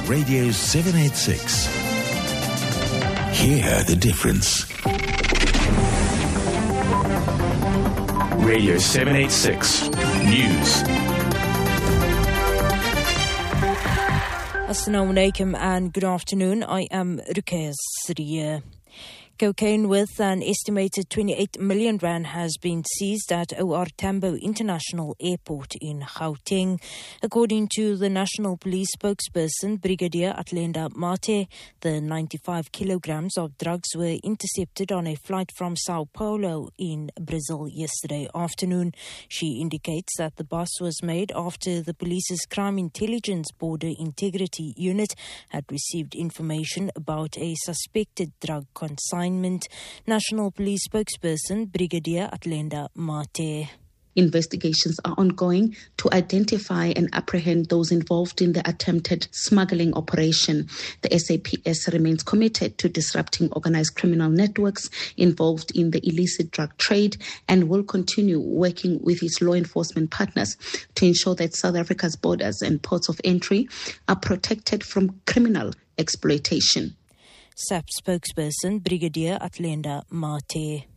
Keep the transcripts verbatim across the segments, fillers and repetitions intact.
Radio seven eighty-six. Hear the difference. Radio seven eighty-six News. Assalamu alaikum and good afternoon. I am Ruqayya Sriya. Cocaine worth an estimated twenty-eight million rand has been seized at O R Tambo International Airport in Gauteng. According to the National Police spokesperson, Brigadier Atlenda Mate, the ninety-five kilograms of drugs were intercepted on a flight from Sao Paulo in Brazil yesterday afternoon. She indicates that the bust was made after the police's Crime Intelligence Border Integrity Unit had received information about a suspected drug consignment. National Police spokesperson Brigadier Atlenda Mate. Investigations are ongoing to identify and apprehend those involved in the attempted smuggling operation. The S A P S remains committed to disrupting organized criminal networks involved in the illicit drug trade and will continue working with its law enforcement partners to ensure that South Africa's borders and ports of entry are protected from criminal exploitation. S A P spokesperson Brigadier Atlenda Mate.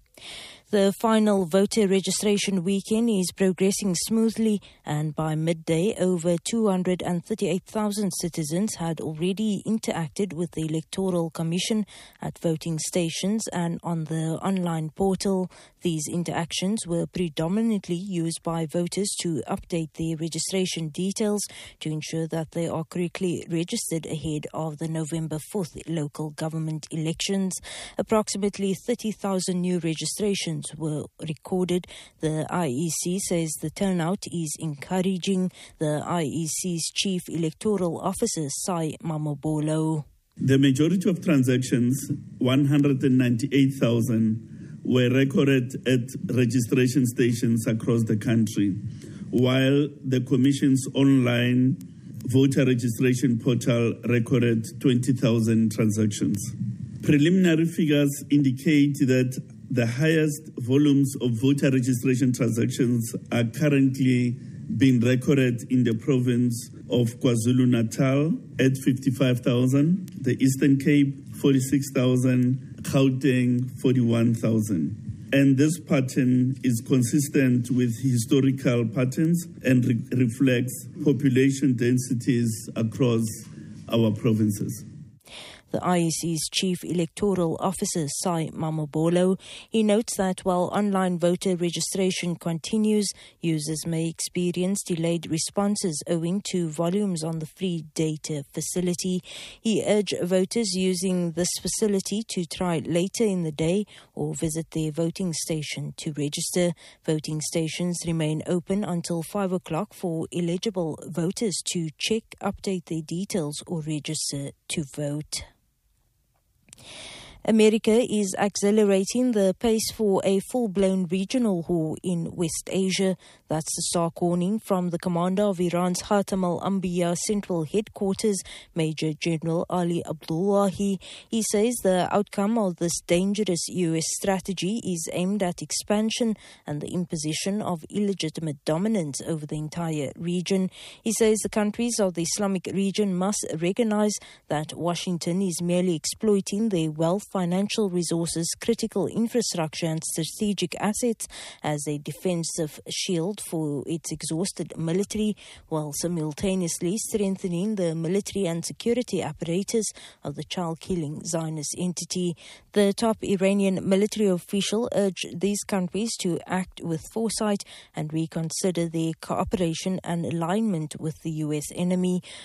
The final voter registration weekend is progressing smoothly, and by midday, over two hundred thirty-eight thousand citizens had already interacted with the Electoral Commission at voting stations and on the online portal. These interactions were predominantly used by voters to update their registration details to ensure that they are correctly registered ahead of the November fourth local government elections. Approximately thirty thousand new registrations were recorded. The I E C says the turnout is encouraging. The I E C's Chief Electoral Officer, Sai Mamabolo. The majority of transactions, one hundred ninety-eight thousand, were recorded at registration stations across the country, while the Commission's online voter registration portal recorded twenty thousand transactions. Preliminary figures indicate that the highest volumes of voter registration transactions are currently being recorded in the province of KwaZulu-Natal at fifty-five thousand, the Eastern Cape forty-six thousand, Gauteng forty-one thousand. And this pattern is consistent with historical patterns and re- reflects population densities across our provinces. The I E C's Chief Electoral Officer, Sai Mamabolo, he notes that while online voter registration continues, users may experience delayed responses owing to volumes on the free data facility. He urged voters using this facility to try later in the day or visit their voting station to register. Voting stations remain open until five o'clock for eligible voters to check, update their details or register to vote. America is accelerating the pace for a full-blown regional war in West Asia. That's the stark warning from the commander of Iran's Khatam al-Anbiya Central Headquarters, Major General Ali Abdullahi. He says the outcome of this dangerous U S strategy is aimed at expansion and the imposition of illegitimate dominance over the entire region. He says the countries of the Islamic region must recognize that Washington is merely exploiting their wealth, financial resources, critical infrastructure and strategic assets as a defensive shield for its exhausted military, while simultaneously strengthening the military and security apparatus of the child-killing Zionist entity. The top Iranian military official urged these countries to act with foresight and reconsider their cooperation and alignment with the U S enemy.